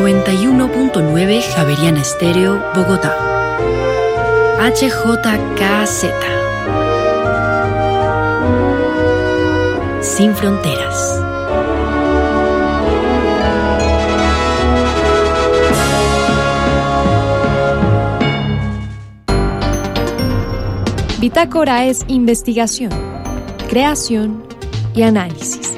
91.9 Javeriana Estéreo, Bogotá. HJKZ. Sin fronteras. Bitácora es investigación, creación y análisis.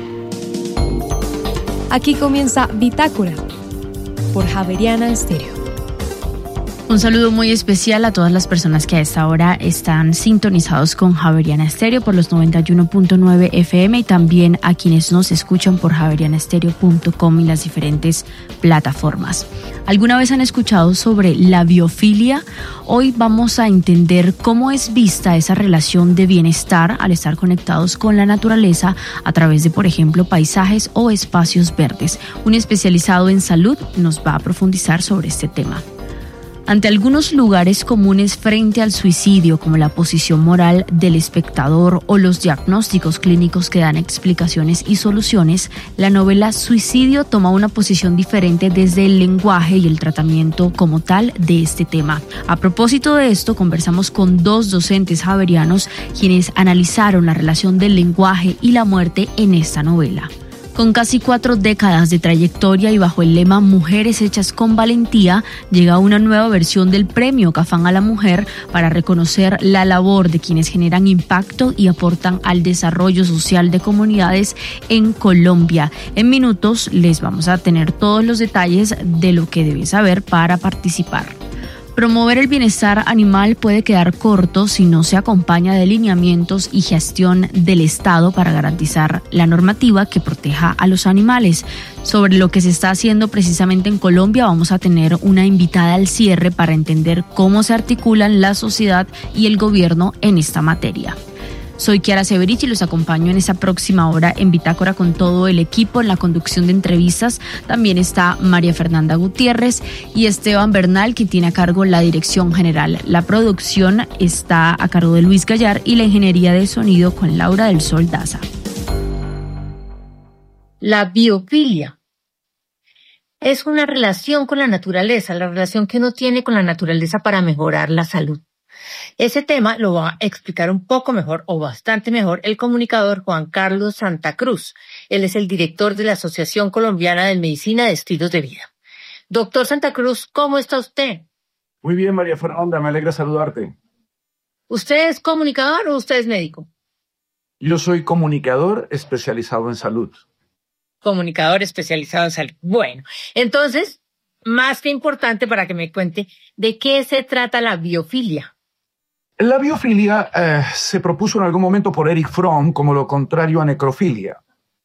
Aquí comienza Bitácora por Javeriana Estéreo. Un saludo muy especial a todas las personas que a esta hora están sintonizados con Javeriana Estéreo por los 91.9 FM y también a quienes nos escuchan por javerianaestereo.com y las diferentes plataformas. ¿Alguna vez han escuchado sobre la biofilia? Hoy vamos a entender cómo es vista esa relación de bienestar al estar conectados con la naturaleza a través de, por ejemplo, paisajes o espacios verdes. Un especializado en salud nos va a profundizar sobre este tema. Ante algunos lugares comunes frente al suicidio, como la posición moral del espectador o los diagnósticos clínicos que dan explicaciones y soluciones, la novela Suicidio toma una posición diferente desde el lenguaje y el tratamiento como tal de este tema. A propósito de esto, conversamos con dos docentes javerianos quienes analizaron la relación del lenguaje y la muerte en esta novela. Con casi 4 décadas de trayectoria y bajo el lema Mujeres Hechas con Valentía, llega una nueva versión del Premio Cafam a la Mujer para reconocer la labor de quienes generan impacto y aportan al desarrollo social de comunidades en Colombia. En minutos les vamos a tener todos los detalles de lo que debes saber para participar. Promover el bienestar animal puede quedar corto si no se acompaña de lineamientos y gestión del Estado para garantizar la normativa que proteja a los animales. Sobre lo que se está haciendo precisamente en Colombia, vamos a tener una invitada al cierre para entender cómo se articulan la sociedad y el gobierno en esta materia. Soy Kiara Severich y los acompaño en esta próxima hora en Bitácora con todo el equipo en la conducción de entrevistas. También está María Fernanda Gutiérrez y Esteban Bernal, quien tiene a cargo la dirección general. La producción está a cargo de Luis Gallar y la ingeniería de sonido con Laura del Sol Daza. La biofilia es una relación con la naturaleza, la relación que uno tiene con la naturaleza para mejorar la salud. Ese tema lo va a explicar un poco mejor o bastante mejor el comunicador Juan Carlos Santa Cruz. Él es el director de la Asociación Colombiana de Medicina de Estilos de Vida. Doctor Santa Cruz, ¿cómo está usted? Muy bien, María Fernanda, me alegra saludarte. ¿Usted es comunicador o usted es médico? Yo soy comunicador especializado en salud. Comunicador especializado en salud. Bueno, entonces, más que importante para que me cuente de qué se trata la biofilia. La biofilia se propuso en algún momento por Erich Fromm como lo contrario a necrofilia.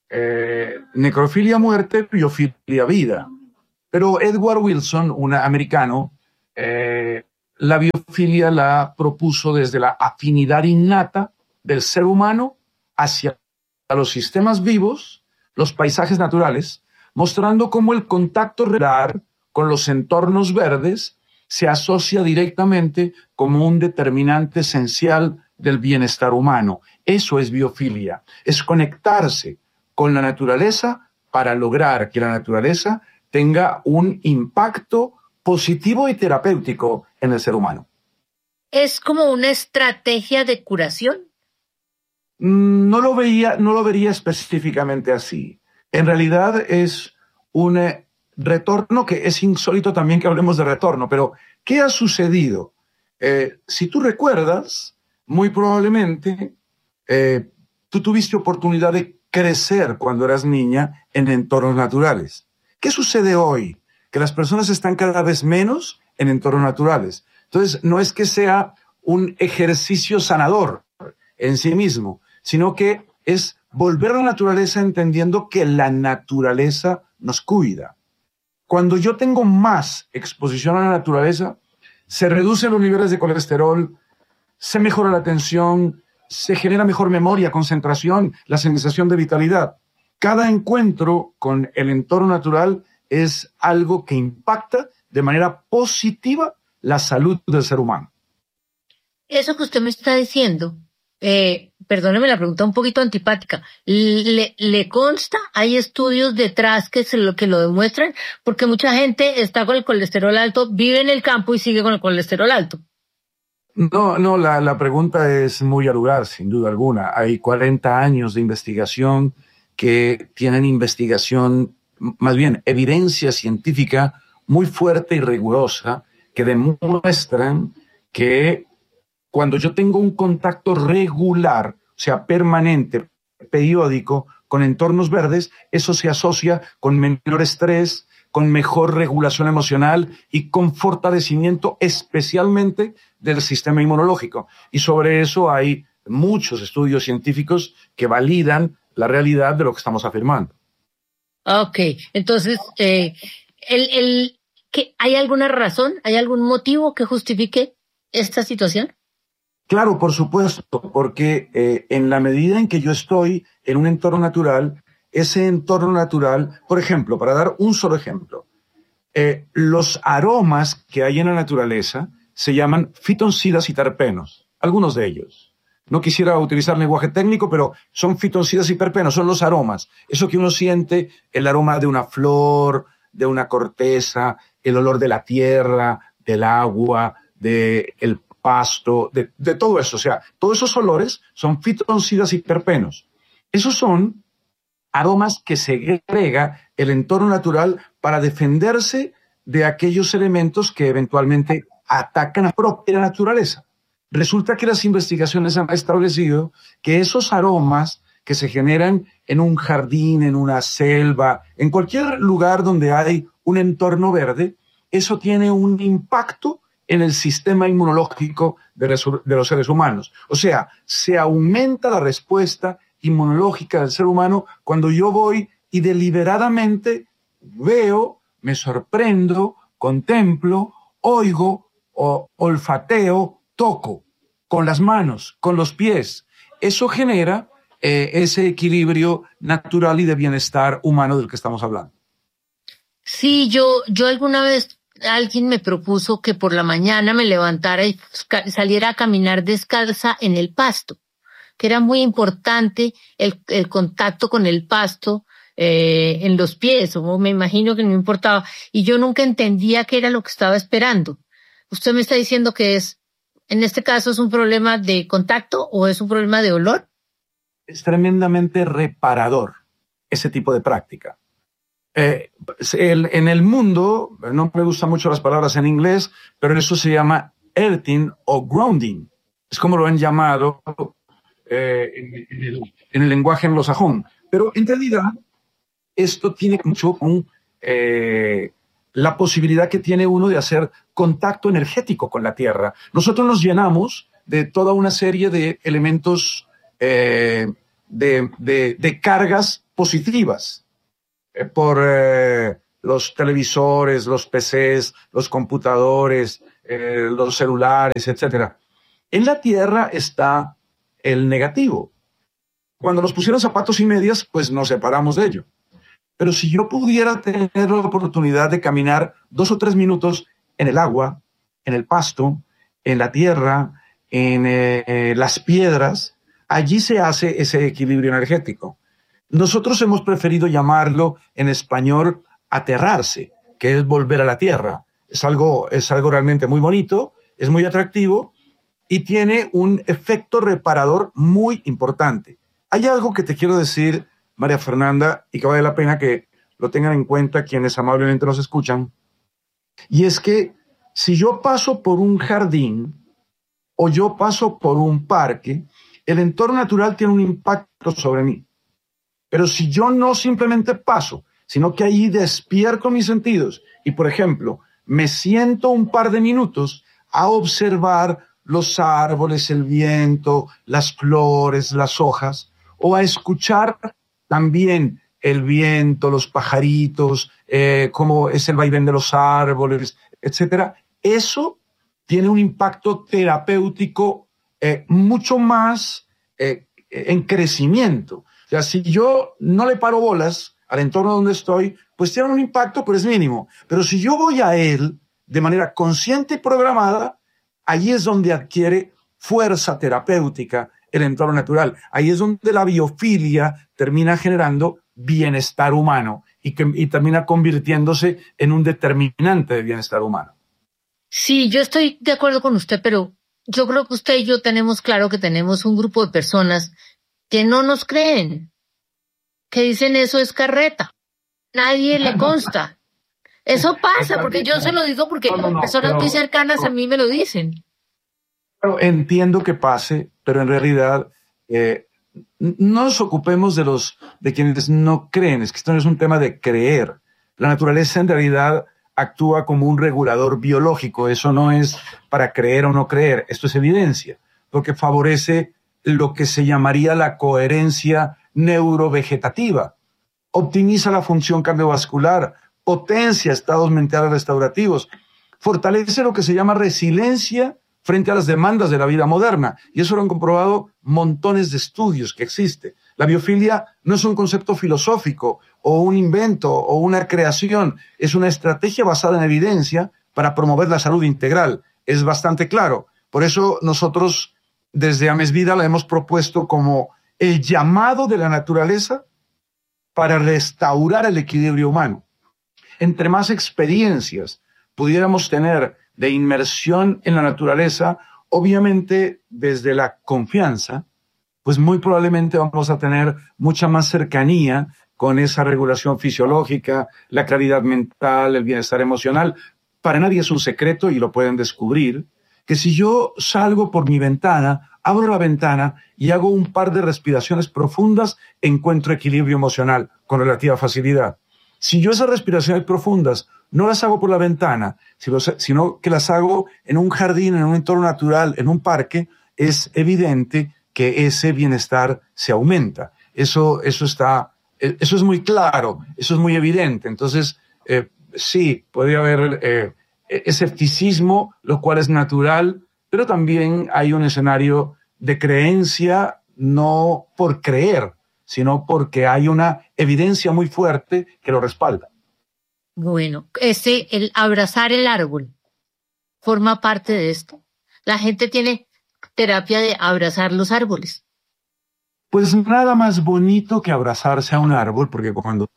Necrofilia muerte, biofilia vida. Pero Edward Wilson, un americano, la biofilia la propuso desde la afinidad innata del ser humano hacia los sistemas vivos, los paisajes naturales, mostrando cómo el contacto real con los entornos verdes se asocia directamente como un determinante esencial del bienestar humano. Eso es biofilia, es conectarse con la naturaleza para lograr que la naturaleza tenga un impacto positivo y terapéutico en el ser humano. ¿Es como una estrategia de curación? No lo vería específicamente así. En realidad es un retorno, que es insólito también que hablemos de retorno, pero ¿qué ha sucedido? Si tú recuerdas, muy probablemente tú tuviste oportunidad de crecer cuando eras niña en entornos naturales. ¿Qué sucede hoy? Que las personas están cada vez menos en entornos naturales. Entonces, no es que sea un ejercicio sanador en sí mismo, sino que es volver a la naturaleza entendiendo que la naturaleza nos cuida. Cuando yo tengo más exposición a la naturaleza, se reducen los niveles de colesterol, se mejora la atención, se genera mejor memoria, concentración, la sensación de vitalidad. Cada encuentro con el entorno natural es algo que impacta de manera positiva la salud del ser humano. Eso que usted me está diciendo Perdóneme la pregunta un poquito antipática. ¿Le consta? ¿Hay estudios detrás que lo demuestran? Porque mucha gente está con el colesterol alto, vive en el campo y sigue con el colesterol alto. No, la pregunta es muy al lugar, sin duda alguna. Hay 40 años de investigación que tienen más bien evidencia científica muy fuerte y rigurosa que demuestran que cuando yo tengo un contacto regular, o sea, permanente, periódico, con entornos verdes, eso se asocia con menor estrés, con mejor regulación emocional y con fortalecimiento especialmente del sistema inmunológico. Y sobre eso hay muchos estudios científicos que validan la realidad de lo que estamos afirmando. Ok, entonces, ¿hay alguna razón, hay algún motivo que justifique esta situación? Claro, por supuesto, porque en la medida en que yo estoy en un entorno natural, ese entorno natural, por ejemplo, para dar un solo ejemplo, los aromas que hay en la naturaleza se llaman fitoncidas y terpenos, algunos de ellos. No quisiera utilizar lenguaje técnico, pero son fitoncidas y terpenos, son los aromas. Eso que uno siente, el aroma de una flor, de una corteza, el olor de la tierra, del agua, del pasto, de todo eso. O sea, todos esos olores son fitoncidas y terpenos. Esos son aromas que segrega el entorno natural para defenderse de aquellos elementos que eventualmente atacan a la propia naturaleza. Resulta que las investigaciones han establecido que esos aromas que se generan en un jardín, en una selva, en cualquier lugar donde hay un entorno verde, eso tiene un impacto en el sistema inmunológico de los seres humanos. O sea, se aumenta la respuesta inmunológica del ser humano cuando yo voy y deliberadamente veo, me sorprendo, contemplo, oigo, olfateo, toco con las manos, con los pies. Eso genera ese equilibrio natural y de bienestar humano del que estamos hablando. Sí, yo alguna vez alguien me propuso que por la mañana me levantara y saliera a caminar descalza en el pasto, que era muy importante el contacto con el pasto en los pies, o me imagino que no importaba, y yo nunca entendía qué era lo que estaba esperando. ¿Usted me está diciendo que en este caso es un problema de contacto o es un problema de olor? Es tremendamente reparador ese tipo de práctica. En el mundo, no me gustan mucho las palabras en inglés, pero eso se llama earthing o grounding. Es como lo han llamado en el lenguaje anglosajón. Pero en realidad, esto tiene mucho con la posibilidad que tiene uno de hacer contacto energético con la tierra. Nosotros nos llenamos de toda una serie de elementos de cargas positivas por los televisores, los PCs, los computadores, los celulares, etc. En la tierra está el negativo. Cuando nos pusieron zapatos y medias, pues nos separamos de ello. Pero si yo pudiera tener la oportunidad de caminar 2 o 3 minutos en el agua, en el pasto, en la tierra, en las piedras, allí se hace ese equilibrio energético. Nosotros hemos preferido llamarlo en español aterrarse, que es volver a la tierra. Es algo realmente muy bonito, es muy atractivo y tiene un efecto reparador muy importante. Hay algo que te quiero decir, María Fernanda, y que vale la pena que lo tengan en cuenta quienes amablemente nos escuchan, y es que si yo paso por un jardín o yo paso por un parque, el entorno natural tiene un impacto sobre mí. Pero si yo no simplemente paso, sino que ahí despierto mis sentidos y, por ejemplo, me siento un par de minutos a observar los árboles, el viento, las flores, las hojas, o a escuchar también el viento, los pajaritos, cómo es el vaivén de los árboles, etcétera, eso tiene un impacto terapéutico mucho más en crecimiento. O sea, si yo no le paro bolas al entorno donde estoy, pues tiene un impacto, pero es mínimo. Pero si yo voy a él de manera consciente y programada, allí es donde adquiere fuerza terapéutica el entorno natural. Ahí es donde la biofilia termina generando bienestar humano y termina convirtiéndose en un determinante de bienestar humano. Sí, yo estoy de acuerdo con usted, pero yo creo que usted y yo tenemos claro que tenemos un grupo de personas que no nos creen, que dicen eso es carreta. Nadie le consta. Eso pasa, porque yo se lo digo porque personas muy cercanas a mí me lo dicen. Entiendo que pase, pero en realidad no nos ocupemos de quienes no creen. Es que esto no es un tema de creer. La naturaleza en realidad actúa como un regulador biológico. Eso no es para creer o no creer. Esto es evidencia, porque favorece lo que se llamaría la coherencia neurovegetativa. Optimiza la función cardiovascular, potencia estados mentales restaurativos, fortalece lo que se llama resiliencia frente a las demandas de la vida moderna. Y eso lo han comprobado montones de estudios que existen. La biofilia no es un concepto filosófico o un invento o una creación. Es una estrategia basada en evidencia para promover la salud integral. Es bastante claro. Por eso nosotros desde Amesvida la hemos propuesto como el llamado de la naturaleza para restaurar el equilibrio humano. Entre más experiencias pudiéramos tener de inmersión en la naturaleza, obviamente desde la confianza, pues muy probablemente vamos a tener mucha más cercanía con esa regulación fisiológica, la claridad mental, el bienestar emocional. Para nadie es un secreto y lo pueden descubrir, que si yo salgo por mi ventana, abro la ventana y hago un par de respiraciones profundas, encuentro equilibrio emocional con relativa facilidad. Si yo esas respiraciones profundas no las hago por la ventana, sino que las hago en un jardín, en un entorno natural, en un parque, es evidente que ese bienestar se aumenta. Eso es muy claro, eso es muy evidente. Entonces, sí, puede haber escepticismo, lo cual es natural, pero también hay un escenario de creencia, no por creer, sino porque hay una evidencia muy fuerte que lo respalda. Bueno, el abrazar el árbol forma parte de esto. La gente tiene terapia de abrazar los árboles. Pues nada más bonito que abrazarse a un árbol, porque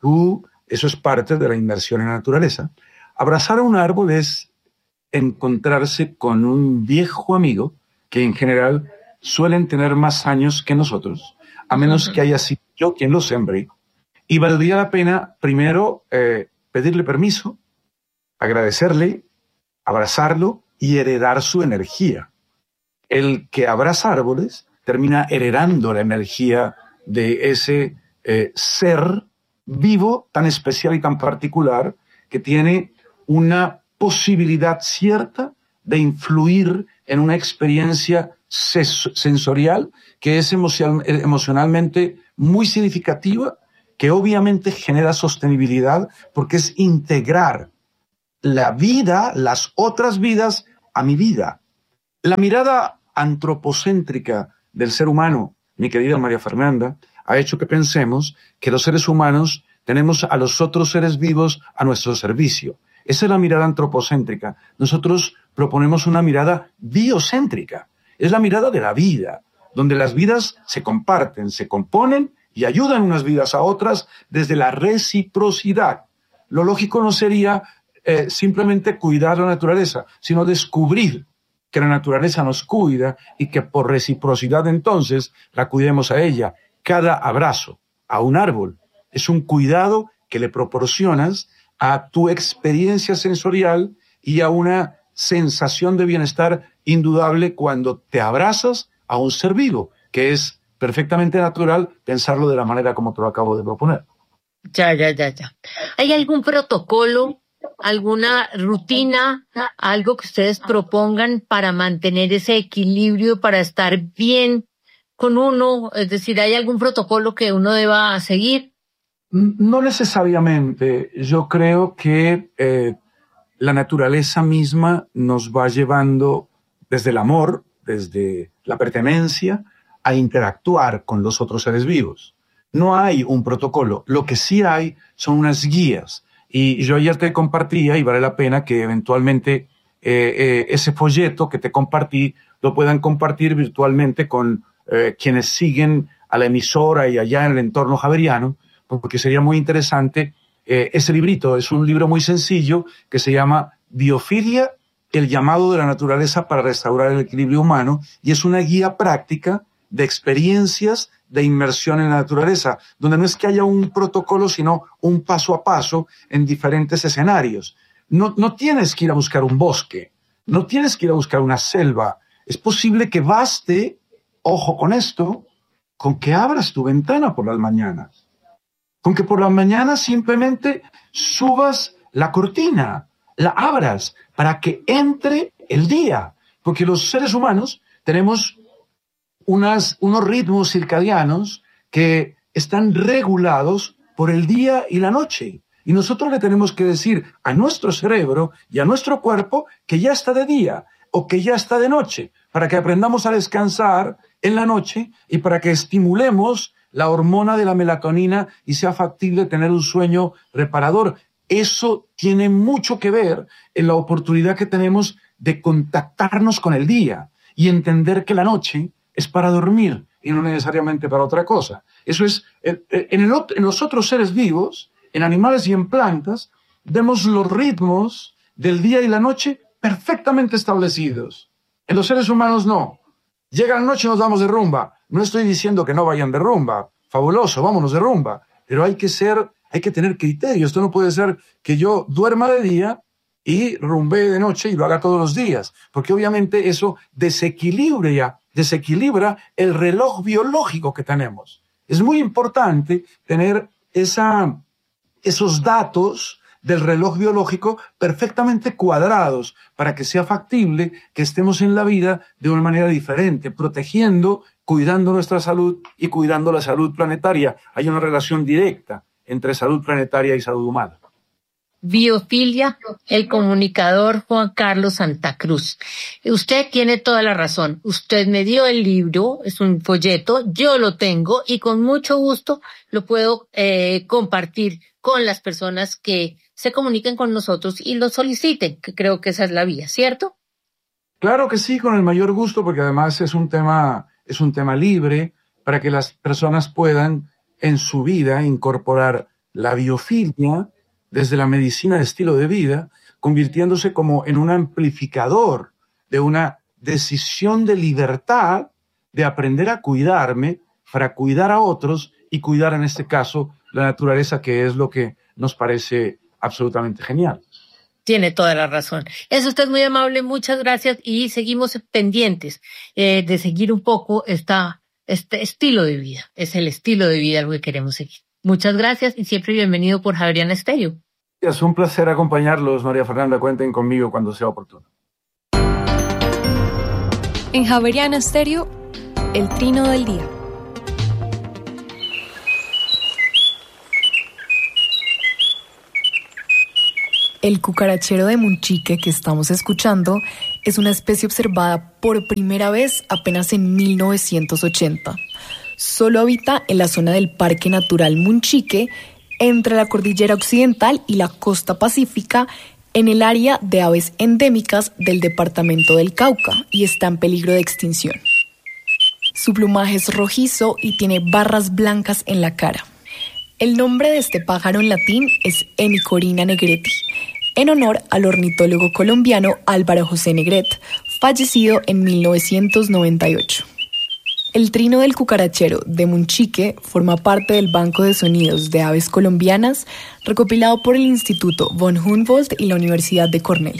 eso es parte de la inmersión en la naturaleza. Abrazar a un árbol es encontrarse con un viejo amigo que en general suelen tener más años que nosotros, a menos que haya sido yo quien lo sembré. Y valdría la pena primero pedirle permiso, agradecerle, abrazarlo y heredar su energía. El que abraza árboles termina heredando la energía de ese ser vivo tan especial y tan particular que tiene una posibilidad cierta de influir en una experiencia sensorial que es emocionalmente muy significativa, que obviamente genera sostenibilidad porque es integrar la vida, las otras vidas, a mi vida. La mirada antropocéntrica del ser humano, mi querida María Fernanda, ha hecho que pensemos que los seres humanos tenemos a los otros seres vivos a nuestro servicio. Esa es la mirada antropocéntrica. Nosotros proponemos una mirada biocéntrica. Es la mirada de la vida, donde las vidas se comparten, se componen y ayudan unas vidas a otras desde la reciprocidad. Lo lógico no sería simplemente cuidar la naturaleza, sino descubrir que la naturaleza nos cuida y que por reciprocidad entonces la cuidemos a ella. Cada abrazo a un árbol es un cuidado que le proporcionas a tu experiencia sensorial y a una sensación de bienestar indudable cuando te abrazas a un ser vivo, que es perfectamente natural pensarlo de la manera como te lo acabo de proponer. Ya. ¿Hay algún protocolo, alguna rutina, algo que ustedes propongan para mantener ese equilibrio, para estar bien con uno? Es decir, ¿hay algún protocolo que uno deba seguir? No necesariamente. Yo creo que la naturaleza misma nos va llevando desde el amor, desde la pertenencia, a interactuar con los otros seres vivos. No hay un protocolo. Lo que sí hay son unas guías. Y yo ayer te compartía, y vale la pena que eventualmente ese folleto que te compartí lo puedan compartir virtualmente con quienes siguen a la emisora y allá en el entorno javeriano, porque sería muy interesante. Ese librito es un libro muy sencillo que se llama Biofilia, el llamado de la naturaleza para restaurar el equilibrio humano, y es una guía práctica de experiencias de inmersión en la naturaleza, donde no es que haya un protocolo, sino un paso a paso en diferentes escenarios. No tienes que ir a buscar un bosque, no tienes que ir a buscar una selva. Es posible que baste, ojo con esto, con que abras tu ventana por las mañanas. Con que por las mañanas simplemente subas la cortina, la abras para que entre el día. Porque los seres humanos tenemos unos ritmos circadianos que están regulados por el día y la noche. Y nosotros le tenemos que decir a nuestro cerebro y a nuestro cuerpo que ya está de día o que ya está de noche, para que aprendamos a descansar en la noche y para que estimulemos la hormona de la melatonina y sea factible tener un sueño reparador. Eso tiene mucho que ver en la oportunidad que tenemos de contactarnos con el día y entender que la noche es para dormir y no necesariamente para otra cosa. Eso es, en los otros seres vivos, en animales y en plantas, vemos los ritmos del día y la noche perfectamente establecidos. En los seres humanos no. Llega la noche y nos vamos de rumba. No estoy diciendo que no vayan de rumba. Fabuloso, vámonos de rumba. Pero hay que tener criterio. Esto no puede ser que yo duerma de día y rumbee de noche y lo haga todos los días. Porque obviamente eso desequilibra el reloj biológico que tenemos. Es muy importante tener esos datos del reloj biológico perfectamente cuadrados para que sea factible que estemos en la vida de una manera diferente, protegiendo, cuidando nuestra salud y cuidando la salud planetaria. Hay una relación directa entre salud planetaria y salud humana. Biofilia, el comunicador Juan Carlos Santa Cruz. Usted tiene toda la razón. Usted me dio el libro, es un folleto, yo lo tengo y con mucho gusto lo puedo compartir con las personas que se comuniquen con nosotros y lo soliciten, que creo que esa es la vía, ¿cierto? Claro que sí, con el mayor gusto, porque además es un tema libre para que las personas puedan en su vida incorporar la biofilia desde la medicina de estilo de vida, convirtiéndose como en un amplificador de una decisión de libertad de aprender a cuidarme para cuidar a otros y cuidar en este caso la naturaleza, que es lo que nos parece absolutamente genial. Tiene toda la razón. Es usted muy amable, muchas gracias y seguimos pendientes de seguir un poco este estilo de vida. Es el estilo de vida lo que queremos seguir. Muchas gracias y siempre bienvenido por Javeriana Estéreo. Es un placer acompañarlos, María Fernanda. Cuenten conmigo cuando sea oportuno. En Javeriana Estéreo, el trino del día. El cucarachero de Munchique que estamos escuchando es una especie observada por primera vez apenas en 1980. Solo habita en la zona del Parque Natural Munchique, entre la cordillera occidental y la costa pacífica, en el área de aves endémicas del departamento del Cauca, y está en peligro de extinción. Su plumaje es rojizo y tiene barras blancas en la cara. El nombre de este pájaro en latín es Hemicorina negreti, en honor al ornitólogo colombiano Álvaro José Negret, fallecido en 1998. El trino del cucarachero de Munchique forma parte del Banco de Sonidos de Aves Colombianas, recopilado por el Instituto von Humboldt y la Universidad de Cornell.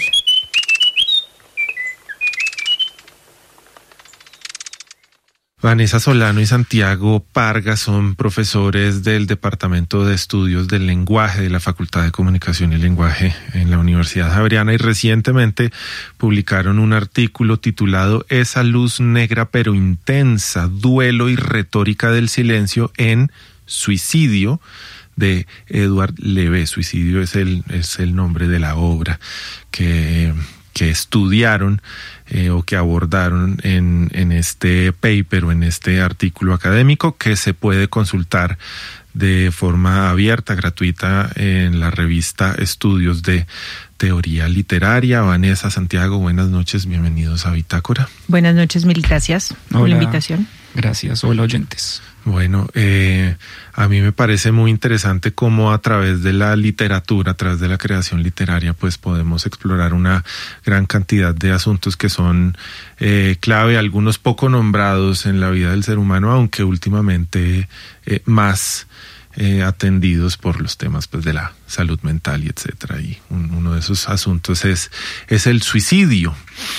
Vanessa Solano y Santiago Parga son profesores del Departamento de Estudios del Lenguaje de la Facultad de Comunicación y Lenguaje en la Universidad Javeriana y recientemente publicaron un artículo titulado Esa luz negra pero intensa, duelo y retórica del silencio en Suicidio, de Edward Levé. Suicidio es el nombre de la obra que estudiaron o que abordaron en este paper o en este artículo académico, que se puede consultar de forma abierta, gratuita, en la revista Estudios de Teoría Literaria. Vanessa, Santiago, buenas noches, bienvenidos a Bitácora. Buenas noches, mil gracias por la invitación. Gracias. Hola, oyentes. Bueno, a mí me parece muy interesante cómo a través de la literatura, a través de la creación literaria, pues podemos explorar una gran cantidad de asuntos que son clave, algunos poco nombrados en la vida del ser humano, aunque últimamente más atendidos por los temas pues de la salud mental y etcétera. Y uno de esos asuntos es el suicidio.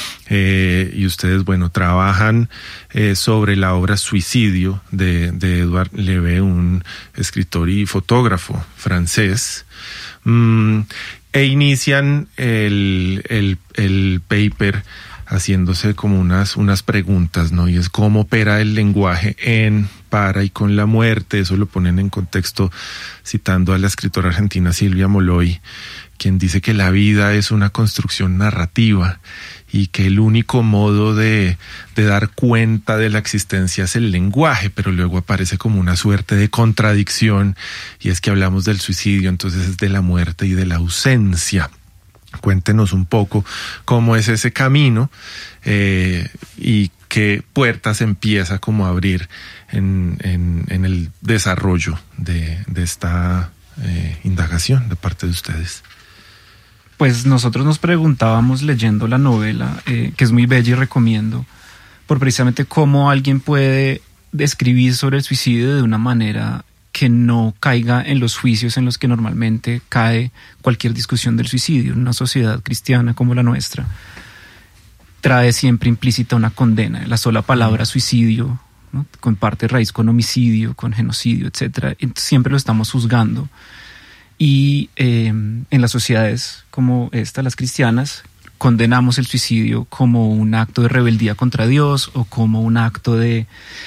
Y ustedes, bueno, trabajan sobre la obra Suicidio de Edouard Levé, un escritor y fotógrafo francés, e inician el paper haciéndose como unas preguntas, ¿no? Y es cómo opera el lenguaje para y con la muerte. Eso lo ponen en contexto citando a la escritora argentina Silvia Molloy, quien dice que la vida es una construcción narrativa y que el único modo de dar cuenta de la existencia es el lenguaje, pero luego aparece como una suerte de contradicción, y es que hablamos del suicidio, entonces es de la muerte y de la ausencia. Cuéntenos un poco cómo es ese camino y qué puertas empieza como a abrir en el desarrollo de esta indagación de parte de ustedes. Pues nosotros nos preguntábamos leyendo la novela, que es muy bella y recomiendo, por precisamente cómo alguien puede escribir sobre el suicidio de una manera que no caiga en los juicios en los que normalmente cae cualquier discusión del suicidio. En una sociedad cristiana como la nuestra, trae siempre implícita una condena. La sola palabra suicidio, ¿no?, comparte raíz con homicidio, con genocidio, etc. Siempre lo estamos juzgando. Y en las sociedades como esta, las cristianas, condenamos el suicidio como un acto de rebeldía contra Dios o como un acto de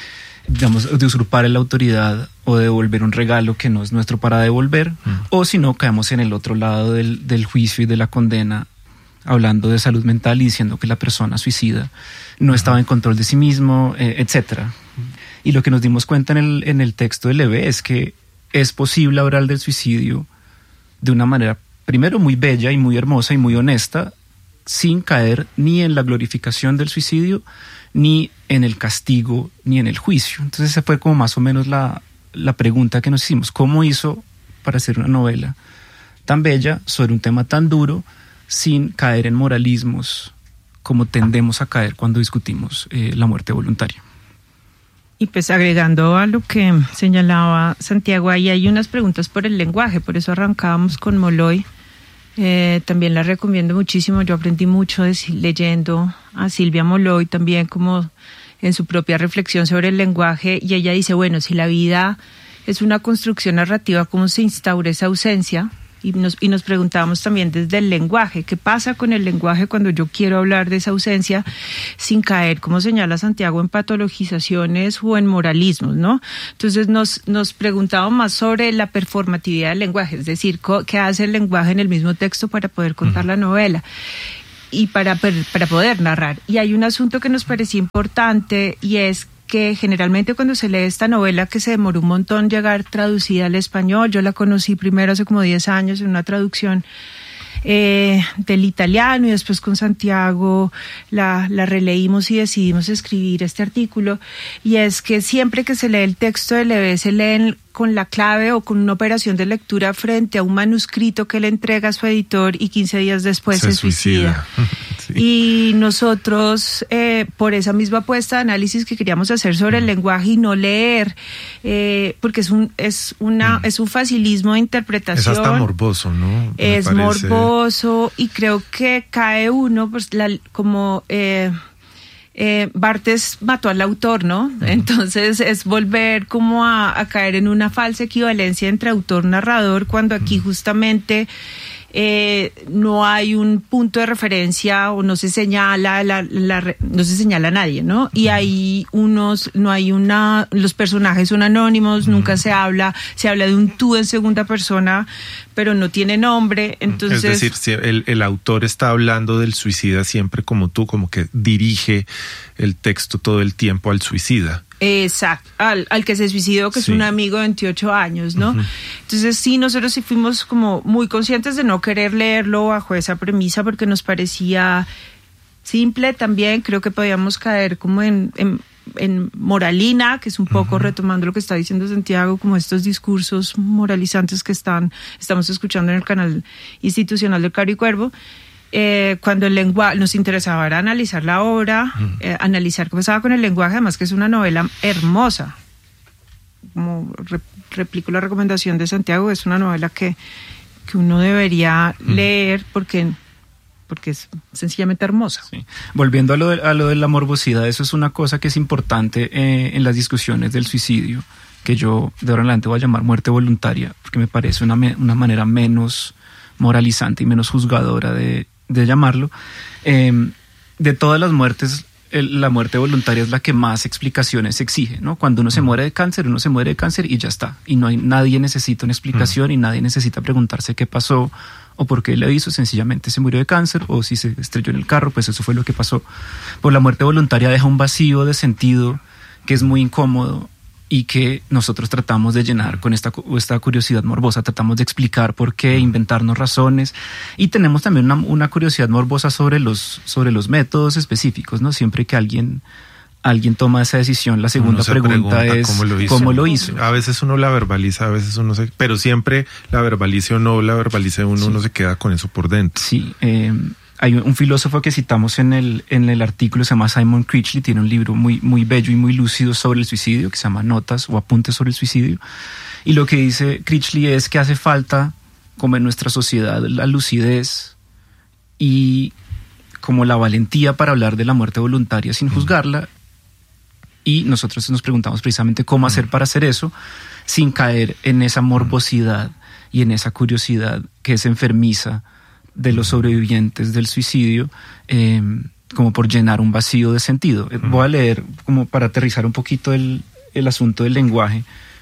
usurpar la autoridad o de devolver un regalo que no es nuestro para devolver, o si no, caemos en el otro lado del juicio y de la condena, hablando de salud mental y diciendo que la persona suicida no estaba en control de sí mismo, etc. Y lo que nos dimos cuenta en el texto de Levé es que es posible hablar del suicidio de una manera, primero, muy bella y muy hermosa y muy honesta, sin caer ni en la glorificación del suicidio, ni en el castigo, ni en el juicio. Entonces esa fue como más o menos la pregunta que nos hicimos. ¿Cómo hizo para hacer una novela tan bella sobre un tema tan duro sin caer en moralismos como tendemos a caer cuando discutimos la muerte voluntaria? Y pues agregando a lo que señalaba Santiago, ahí hay unas preguntas por el lenguaje, por eso arrancábamos con Molloy. También la recomiendo muchísimo, yo aprendí mucho leyendo a Silvia Molloy también, como en su propia reflexión sobre el lenguaje, y ella dice, bueno, si la vida es una construcción narrativa, ¿cómo se instaura esa ausencia? Y nos preguntábamos también desde el lenguaje, ¿qué pasa con el lenguaje cuando yo quiero hablar de esa ausencia sin caer, como señala Santiago, en patologizaciones o en moralismos, ¿no? Entonces nos preguntábamos más sobre la performatividad del lenguaje, es decir, ¿qué hace el lenguaje en el mismo texto para poder contar la novela y para poder narrar? Y hay un asunto que nos parecía importante, y es que generalmente cuando se lee esta novela, que se demoró un montón llegar traducida al español, yo la conocí primero hace como 10 años en una traducción del italiano, y después con Santiago la releímos y decidimos escribir este artículo, y es que siempre que se lee el texto de Levé se leen con la clave o con una operación de lectura frente a un manuscrito que le entrega a su editor y 15 días después se suicida. Sí. Y nosotros, por esa misma apuesta de análisis que queríamos hacer sobre el lenguaje y no leer, porque es un facilismo de interpretación. Es hasta morboso, ¿no? Es morboso, y creo que cae uno, pues, Barthes mató al autor, ¿no? Entonces es volver como a caer en una falsa equivalencia entre autor-narrador, cuando aquí justamente no hay un punto de referencia o no se señala no se señala a nadie, ¿no? Y hay los personajes son anónimos, nunca se habla de un tú en segunda persona, pero no tiene nombre. Entonces, es decir, si el autor está hablando del suicida siempre como tú, como que dirige el texto todo el tiempo al suicida. Exacto, al que se suicidó, que sí, es un amigo de 28 años, ¿no? Uh-huh. Entonces sí, nosotros sí fuimos como muy conscientes de no querer leerlo bajo esa premisa, porque nos parecía simple. También creo que podíamos caer como en en moralina, que es un poco retomando lo que está diciendo Santiago, como estos discursos moralizantes que estamos escuchando en el canal institucional del Caro y Cuervo. Cuando el lenguaje nos interesaba era analizar la obra, analizar qué pasaba con el lenguaje, además que es una novela hermosa. Como replico la recomendación de Santiago, es una novela que uno debería leer porque es sencillamente hermosa. Sí. Volviendo a lo de la morbosidad, eso es una cosa que es importante en las discusiones del suicidio, que yo de ahora en adelante voy a llamar muerte voluntaria, porque me parece una manera menos moralizante y menos juzgadora de llamarlo. De todas las muertes, la muerte voluntaria es la que más explicaciones exige, ¿no? Cuando uno se muere de cáncer, uno se muere de cáncer y ya está. Y nadie necesita una explicación y nadie necesita preguntarse qué pasó o por qué le hizo. Sencillamente se murió de cáncer, o si se estrelló en el carro, pues eso fue lo que pasó. Por la muerte voluntaria deja un vacío de sentido que es muy incómodo y que nosotros tratamos de llenar con esta curiosidad morbosa. Tratamos de explicar por qué, inventarnos razones, y tenemos también una curiosidad morbosa sobre los métodos específicos, ¿no? Siempre que alguien toma esa decisión, la segunda pregunta es ¿cómo lo hizo? A veces uno la verbaliza, a veces uno pero siempre la verbalice o no la verbalice uno se queda con eso por dentro. Sí, hay un filósofo que citamos en el artículo, se llama Simon Critchley, tiene un libro muy, muy bello y muy lúcido sobre el suicidio, que se llama Notas o Apuntes sobre el suicidio. Y lo que dice Critchley es que hace falta, como en nuestra sociedad, la lucidez y como la valentía para hablar de la muerte voluntaria sin juzgarla. Y nosotros nos preguntamos precisamente cómo hacer para hacer eso sin caer en esa morbosidad y en esa curiosidad que es enfermiza de los sobrevivientes del suicidio, como por llenar un vacío de sentido. Voy a leer, como para aterrizar un poquito el asunto del lenguaje.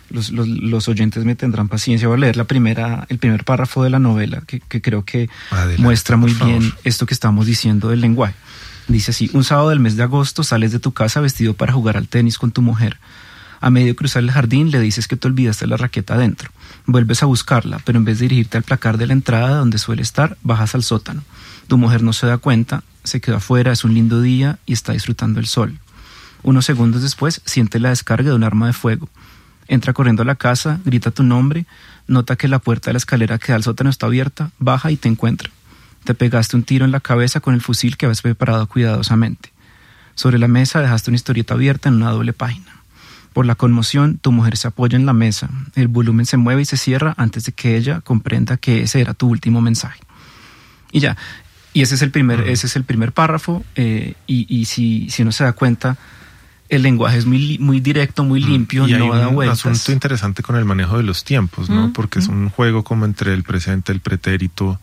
Los oyentes me tendrán paciencia. Voy a leer el primer párrafo de la novela, que creo que muestra muy bien esto que estamos diciendo del lenguaje. Dice así: un sábado del mes de agosto sales de tu casa vestido para jugar al tenis con tu mujer. A medio cruzar el jardín le dices que te olvidaste la raqueta adentro. Vuelves a buscarla, pero en vez de dirigirte al placar de la entrada donde suele estar, bajas al sótano. Tu mujer no se da cuenta, se queda afuera, es un lindo día y está disfrutando el sol. Unos segundos después siente la descarga de un arma de fuego. Entra corriendo a la casa, grita tu nombre, nota que la puerta de la escalera que da al sótano está abierta, baja y te encuentra. Te pegaste un tiro en la cabeza con el fusil que habías preparado cuidadosamente. Sobre la mesa dejaste una historieta abierta en una doble página. Por la conmoción, tu mujer se apoya en la mesa. El volumen se mueve y se cierra antes de que ella comprenda que ese era tu último mensaje. Y ya. Y ese es el primer párrafo. Y si uno se da cuenta, el lenguaje es muy, muy directo, muy limpio, no da vueltas. Un asunto interesante con el manejo de los tiempos, ¿no? Porque es un juego como entre el presente, el pretérito.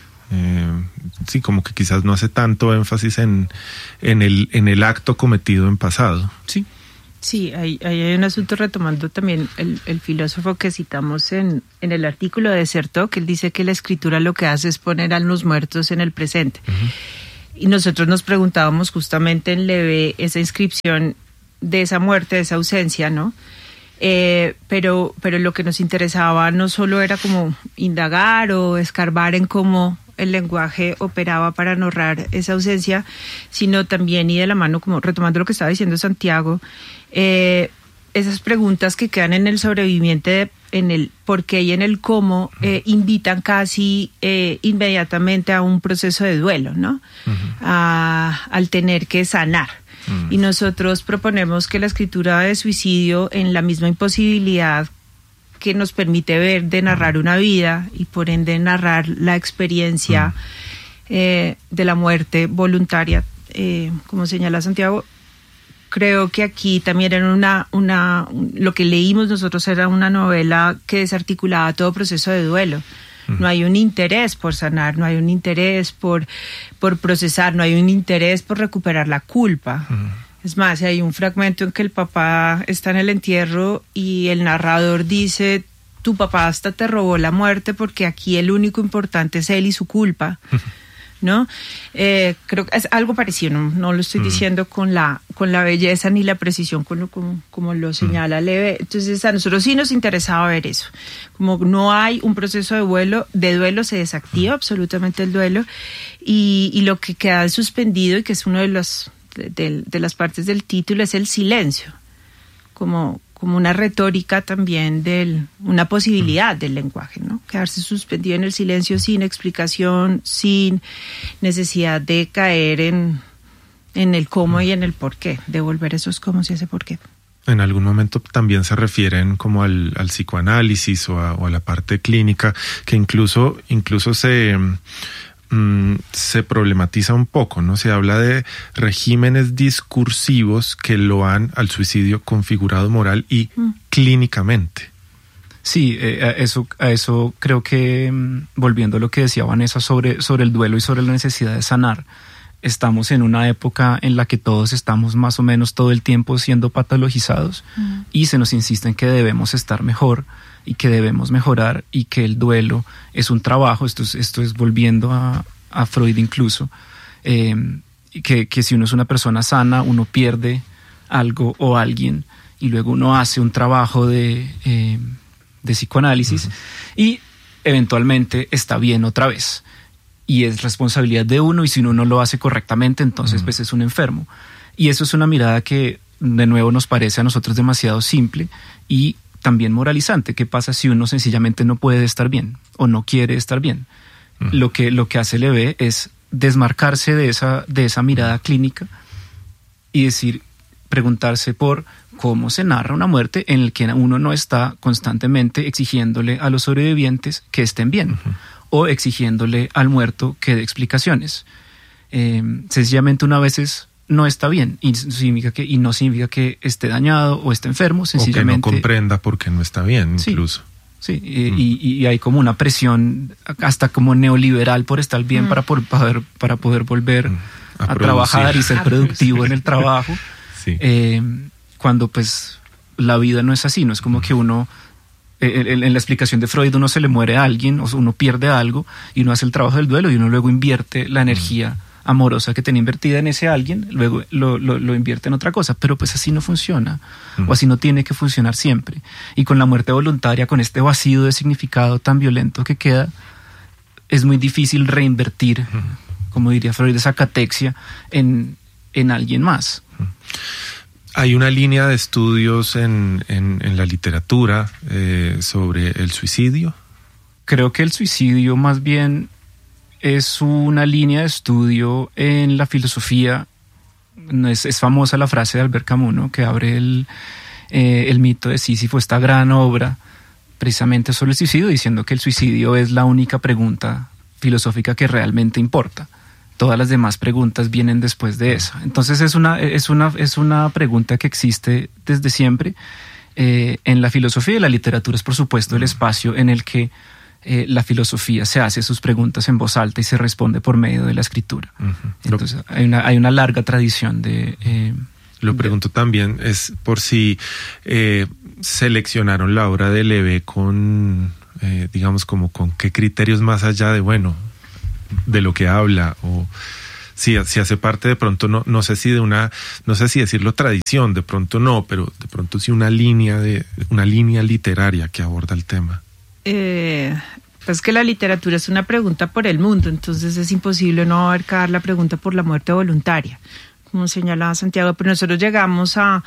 Sí, como que quizás no hace tanto énfasis en el acto cometido en pasado. Sí, hay un asunto retomando también el filósofo que citamos en el artículo de Certeau, que él dice que la escritura lo que hace es poner a los muertos en el presente. Y nosotros nos preguntábamos justamente en Leve esa inscripción de esa muerte, de esa ausencia, ¿no? Pero lo que nos interesaba no solo era como indagar o escarbar en cómo el lenguaje operaba para narrar esa ausencia, sino también, y de la mano, como retomando lo que estaba diciendo Santiago, esas preguntas que quedan en el sobreviviente, en el por qué y en el cómo, invitan casi inmediatamente a un proceso de duelo, ¿no? Al tener que sanar. Y nosotros proponemos que la escritura de suicidio, en la misma imposibilidad que nos permite ver de narrar una vida y por ende narrar la experiencia de la muerte voluntaria, como señala Santiago, creo que aquí también era lo que leímos nosotros era una novela que desarticulaba todo proceso de duelo. No hay un interés por sanar, no hay un interés por procesar, no hay un interés por recuperar la culpa. Es más, hay un fragmento en que el papá está en el entierro y el narrador dice: tu papá hasta te robó la muerte porque aquí el único importante es él y su culpa. ¿No? Creo que es algo parecido, no lo estoy diciendo con la belleza ni la precisión como lo señala Leve. Entonces a nosotros sí nos interesaba ver eso, como no hay un proceso de duelo, se desactiva absolutamente el duelo y lo que queda suspendido, y que es uno de los de las partes del título es el silencio, como una retórica también una posibilidad del lenguaje, ¿no? Quedarse suspendido en el silencio sin explicación, sin necesidad de caer en el cómo y en el por qué, devolver esos cómo y ese por qué. En algún momento también se refieren como al psicoanálisis o a la parte clínica, que incluso se problematiza un poco, ¿no? Se habla de regímenes discursivos que loan al suicidio configurado moral y clínicamente. Sí, a eso creo que, volviendo a lo que decía Vanessa sobre el duelo y sobre la necesidad de sanar, estamos en una época en la que todos estamos más o menos todo el tiempo siendo patologizados y se nos insiste en que debemos estar mejor y que debemos mejorar y que el duelo es un trabajo. Esto es volviendo a Freud incluso, que si uno es una persona sana, uno pierde algo o alguien y luego uno hace un trabajo de psicoanálisis y eventualmente está bien otra vez. Y es responsabilidad de uno, y si uno no lo hace correctamente, entonces pues es un enfermo. Y eso es una mirada que de nuevo nos parece a nosotros demasiado simple y también moralizante. ¿Qué pasa si uno sencillamente no puede estar bien o no quiere estar bien? Lo que hace Levé es desmarcarse de esa mirada clínica y preguntarse por cómo se narra una muerte en la que uno no está constantemente exigiéndole a los sobrevivientes que estén bien. O exigiéndole al muerto que dé explicaciones. Sencillamente una veces no está bien y no significa que esté dañado o esté enfermo, sencillamente. O que no comprenda por qué no está bien, incluso. Sí, y hay como una presión hasta como neoliberal por estar bien para poder volver a trabajar y ser productivo en el trabajo. Sí. Cuando pues la vida no es así, no es como que uno... En la explicación de Freud uno se le muere a alguien, o uno pierde algo y uno hace el trabajo del duelo y uno luego invierte la energía amorosa que tenía invertida en ese alguien, luego lo invierte en otra cosa, pero pues así no funciona o así no tiene que funcionar siempre. Y con la muerte voluntaria, con este vacío de significado tan violento que queda, es muy difícil reinvertir, como diría Freud, esa catexia en alguien más. Hay una línea de estudios en la literatura sobre el suicidio. Creo que el suicidio más bien es una línea de estudio en la filosofía. Es famosa la frase de Albert Camus, ¿no? Que abre el mito de Sísifo, esta gran obra precisamente sobre el suicidio, diciendo que el suicidio es la única pregunta filosófica que realmente importa. Todas las demás preguntas vienen después de esa. Entonces es una pregunta que existe desde siempre. En la filosofía y la literatura es por supuesto el espacio en el que la filosofía se hace sus preguntas en voz alta y se responde por medio de la escritura. Entonces hay una larga tradición de... Lo pregunto también es por si seleccionaron la obra de Levé con, digamos, como con qué criterios más allá de lo que habla, o si hace parte de pronto, no sé si decirlo tradición, de pronto no, pero de pronto sí una línea literaria que aborda el tema. Pues que la literatura es una pregunta por el mundo, entonces es imposible no abarcar la pregunta por la muerte voluntaria, como señalaba Santiago, pero nosotros llegamos a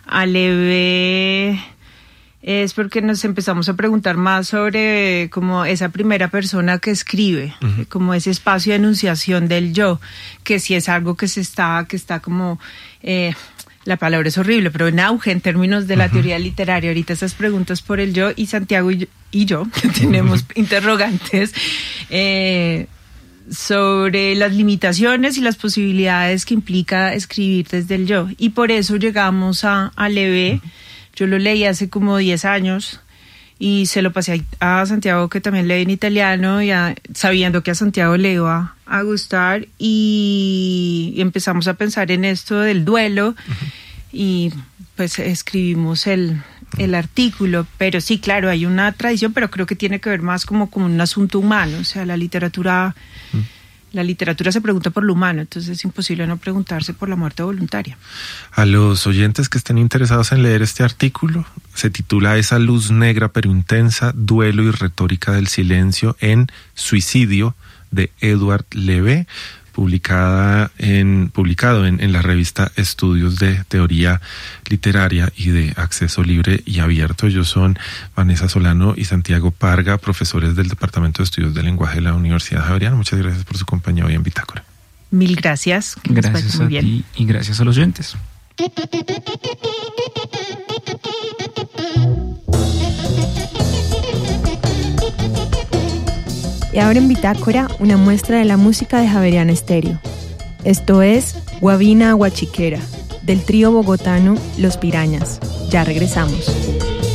Levé es porque nos empezamos a preguntar más sobre como esa primera persona que escribe, como ese espacio de enunciación del yo, que si es algo que está como, la palabra es horrible, pero en auge en términos de la teoría literaria. Ahorita esas preguntas por el yo, y Santiago y yo tenemos interrogantes sobre las limitaciones y las posibilidades que implica escribir desde el yo, y por eso llegamos a Levé. Yo lo leí hace como 10 años y se lo pasé a Santiago, que también lee en italiano, sabiendo que a Santiago le iba a gustar, y empezamos a pensar en esto del duelo y pues escribimos el artículo. Pero sí, claro, hay una tradición, pero creo que tiene que ver más como un asunto humano. O sea, la literatura se pregunta por lo humano, entonces es imposible no preguntarse por la muerte voluntaria. A los oyentes que estén interesados en leer este artículo, se titula Esa luz negra pero intensa, duelo y retórica del silencio en Suicidio, de Edward Levé. publicado en la revista Estudios de Teoría Literaria y de Acceso Libre y Abierto. Ellos son Vanessa Solano y Santiago Parga, profesores del Departamento de Estudios del Lenguaje de la Universidad Javeriana. Muchas gracias por su compañía hoy en Bitácora. Mil gracias. Gracias a ti y gracias a los oyentes. Y ahora en Bitácora, una muestra de la música de Javeriana Estéreo. Esto es Guabina Guachiquera, del trío bogotano Los Pirañas. Ya regresamos.